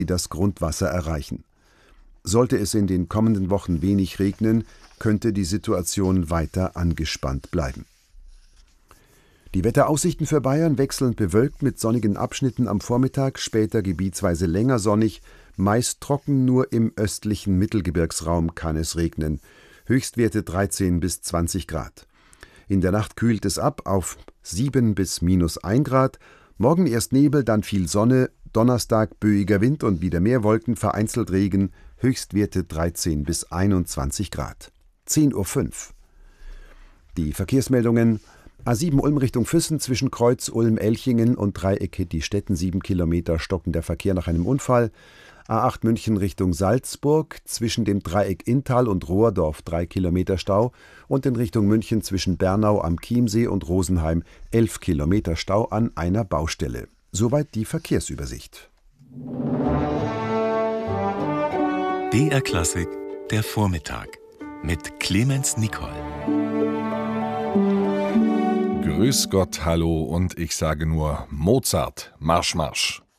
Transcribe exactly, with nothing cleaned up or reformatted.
die das Grundwasser erreichen. Sollte es in den kommenden Wochen wenig regnen, könnte die Situation weiter angespannt bleiben. Die Wetteraussichten für Bayern wechselnd bewölkt mit sonnigen Abschnitten am Vormittag, später gebietsweise länger sonnig, meist trocken, nur im östlichen Mittelgebirgsraum kann es regnen. Höchstwerte dreizehn bis zwanzig Grad. In der Nacht kühlt es ab auf sieben bis minus ein Grad. Morgen erst Nebel, dann viel Sonne, Donnerstag böiger Wind und wieder mehr Wolken, vereinzelt Regen, Höchstwerte dreizehn bis einundzwanzig Grad. zehn Uhr fünf. Die Verkehrsmeldungen: A sieben Ulm Richtung Füssen zwischen Kreuz Ulm-Elchingen und Dreieck Hitti-Stetten sieben Kilometer stockender Verkehr nach einem Unfall. A acht München Richtung Salzburg zwischen dem Dreieck Inntal und Rohrdorf drei Kilometer Stau und in Richtung München zwischen Bernau am Chiemsee und Rosenheim elf Kilometer Stau an einer Baustelle. Soweit die Verkehrsübersicht. B R Klassik, der Vormittag mit Clemens Nicol. Grüß Gott, hallo und ich sage nur Mozart, Marsch, Marsch.